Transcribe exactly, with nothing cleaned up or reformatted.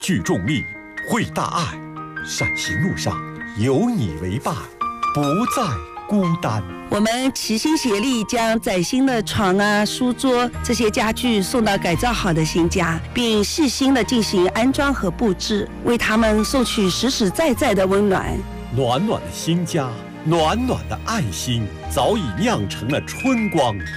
聚重力，绘大爱，闪行路上有你为伴，不再孤单。 我们齐心协力，将崭新的床啊、书桌这些家具送到改造好的新家，并细心的进行安装和布置，为他们送去实实在在的温暖。 暖暖的新家，暖暖的爱心，早已酿成了春光。